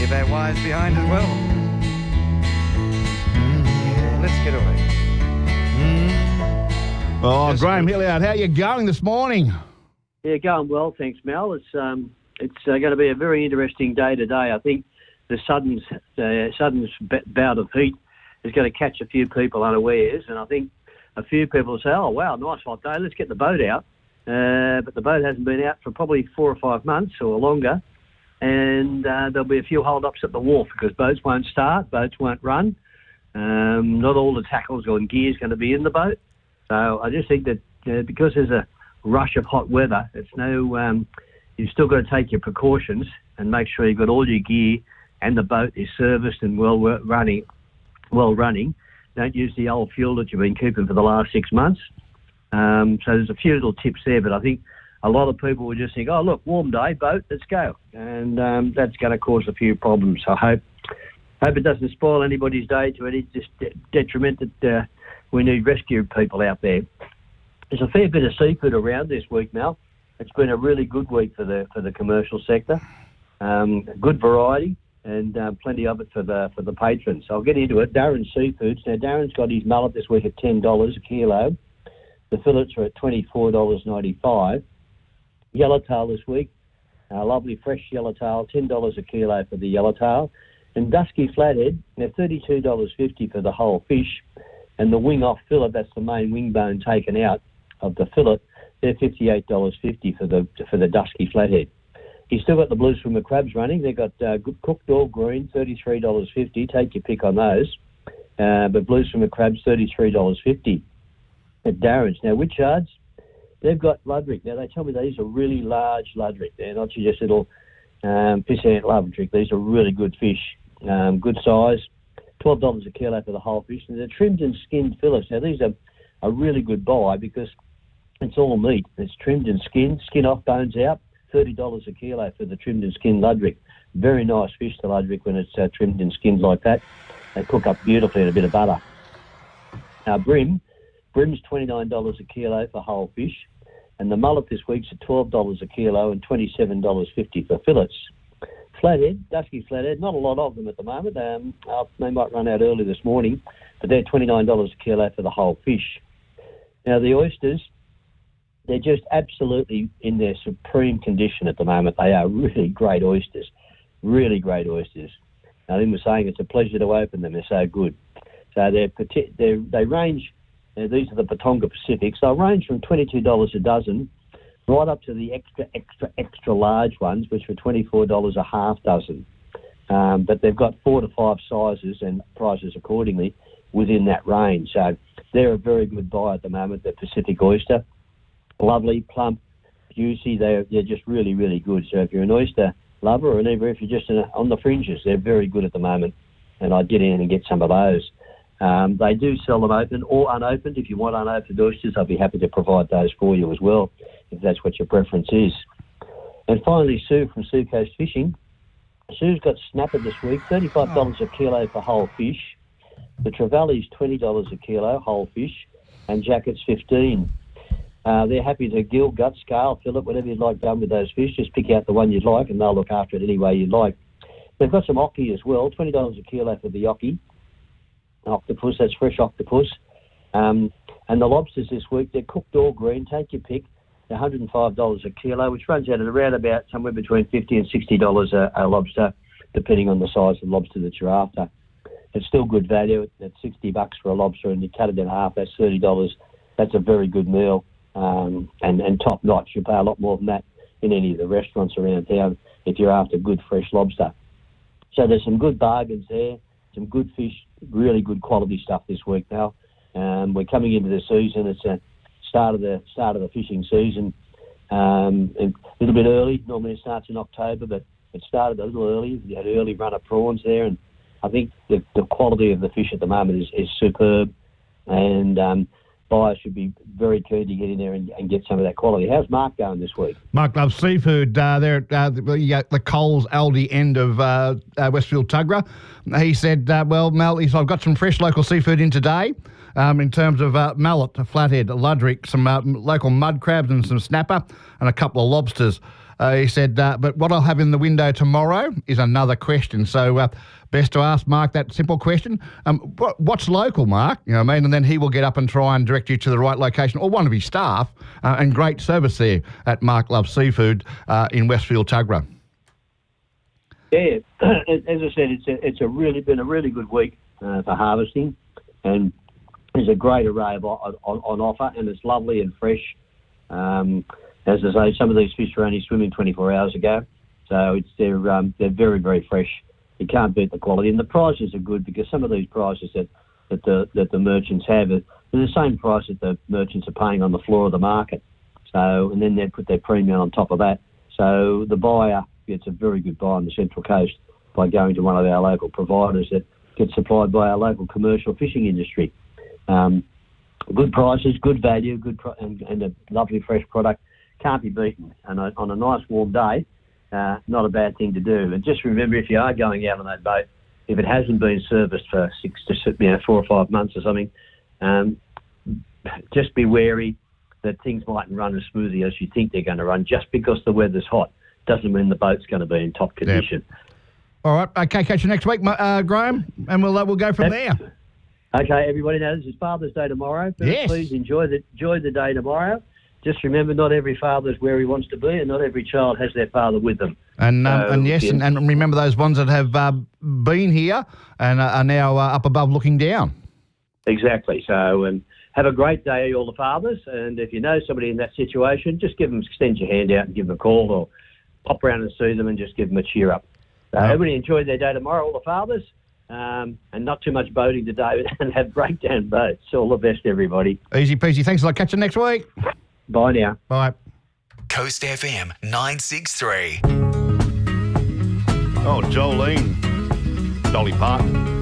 Plenty of bad wires behind as well. Yeah, let's get away. Oh, Graham Hilliard, how are you going this morning? Yeah, going well, thanks, Mel. It's going to be a very interesting day today. I think the sudden bout of heat is going to catch a few people unawares, and I think a few people will say, oh, wow, nice hot day, let's get the boat out. But the boat hasn't been out for probably 4 or 5 months or longer, and there'll be a few hold-ups at the wharf because boats won't start, boats won't run. Not all the tackles or gear is going to be in the boat. So I just think that because there's a rush of hot weather, you've still got to take your precautions and make sure you've got all your gear and the boat is serviced and well running. Don't use the old fuel that you've been keeping for the last 6 months. So there's a few little tips there, but I think a lot of people will just think, oh, look, warm day, boat, let's go. And that's going to cause a few problems. I hope it doesn't spoil anybody's day to any detriment that we need rescue people out there. There's a fair bit of seafood around this week, Mel. It's been a really good week for the commercial sector. Good variety and plenty of it for the patrons. So I'll get into it. Darren's Seafoods. Now, Darren's got his mullet this week at $10 a kilo. The fillets are at $24.95. Yellowtail this week, lovely fresh yellowtail, $10 a kilo for the yellowtail. And dusky flathead, they're $32.50 for the whole fish. And the wing-off fillet, that's the main wing bone taken out of the fillet, they're $58.50 for the dusky flathead. You've still got the blue swimmer crabs running. They've got good cooked all green, $33.50. Take your pick on those. But blue swimmer crabs, $33.50 at Darren's. Now, Witchards, they've got ludwig. Now, they tell me these are really large ludwig. They're not just little pissant ludwig. These are really good fish, good size. $12 a kilo for the whole fish. And they're trimmed and skinned fillets. Now, these are a really good buy because it's all meat. It's trimmed and skinned, skin off, bones out. $30 a kilo for the trimmed and skinned ludwig. Very nice fish, the ludwig, when it's trimmed and skinned like that. They cook up beautifully in a bit of butter. Now, Brim's $29 a kilo for whole fish. And the mullet this week's at $12 a kilo and $27.50 for fillets. Flathead, dusky flathead, not a lot of them at the moment. They might run out early this morning, but they're $29 a kilo for the whole fish. Now, the oysters, they're just absolutely in their supreme condition at the moment. They are really great oysters, really great oysters. Now, Lynn was saying it's a pleasure to open them. They're so good. So they range, these are the Patonga Pacifics. They'll range from $22 a dozen right up to the extra large ones, which are $24 a half dozen. But they've got 4 to 5 sizes and prices accordingly within that range. So they're a very good buy at the moment, the Pacific oyster. Lovely, plump, juicy. They're just really, really good. So if you're an oyster lover or even if you're just on the fringes, they're very good at the moment. And I'd get in and get some of those. They do sell them open or unopened. If you want unopened oysters, I'll be happy to provide those for you as well, if that's what your preference is. And finally, Sue from Sue Coast Fishing. Sue's got snapper this week, $35 a kilo for whole fish. The Trevally is $20 a kilo, whole fish, and jackets $15. They're happy to gill, gut, scale, fillet, whatever you'd like done with those fish. Just pick out the one you'd like and they'll look after it any way you'd like. They've got some oki as well, $20 a kilo for the oki. Octopus, that's fresh octopus. And the lobsters this week, they're cooked all green, take your pick. They're $105 a kilo, which runs out at around about somewhere between $50 and $60 a lobster, depending on the size of the lobster that you're after. It's still good value at $60 for a lobster, and you cut it in half, that's $30. That's a very good meal and top notch. You pay a lot more than that in any of the restaurants around town if you're after good fresh lobster. So there's some good bargains there, some good fish, really good quality stuff this week now. We're coming into the season. It's a start of the fishing season. A little bit early. Normally it starts in October, but it started a little early. You had an early run of prawns there, and I think the quality of the fish at the moment is superb, and buyers should be very keen to get in there and get some of that quality. How's Mark going this week? Mark loves seafood. They're at the Coles Aldi end of Westfield Tuggerah. He said, well, Mel, I've got some fresh local seafood in today in terms of mullet, flathead, ludwig, some local mud crabs and some snapper and a couple of lobsters. He said, but what I'll have in the window tomorrow is another question. So best to ask Mark that simple question. What's local, Mark? You know what I mean? And then he will get up and try and direct you to the right location or one of his staff. And great service there at Mark Loves Seafood in Westfield Tuggerah. Yeah, as I said, it's been a really good week for harvesting, and there's a great array on offer, and it's lovely and fresh. As I say, some of these fish were only swimming 24 hours ago, so they're very, very fresh. You can't beat the quality, and the prices are good because some of these prices that the merchants have are the same price that the merchants are paying on the floor of the market. So, and then they put their premium on top of that. So the buyer gets a very good buy on the Central Coast by going to one of our local providers that gets supplied by our local commercial fishing industry. Good prices, good value, and a lovely fresh product. Can't be beaten. And on a nice warm day, not a bad thing to do. And just remember, if you are going out on that boat, if it hasn't been serviced for 4 or 5 months or something, just be wary that things mightn't run as smoothly as you think they're going to run. Just because the weather's hot doesn't mean the boat's going to be in top condition. Yep. All right. Okay, catch you next week, Graham, and we'll go from there. Okay, everybody. Now, this is Father's Day tomorrow. Yes. Please enjoy the day tomorrow. Just remember, not every father's where he wants to be, and not every child has their father with them. And and remember those ones that have been here and are now up above looking down. Exactly. So, have a great day, all the fathers. And if you know somebody in that situation, just extend your hand out and give them a call, or pop around and see them and just give them a cheer up. So everybody enjoy their day tomorrow, all the fathers, and not too much boating today, and have breakdown boats. All the best, everybody. Easy peasy. Thanks a lot. Catch you next week. Bye now. Bye. Coast FM 963. Oh, Jolene. Dolly Parton.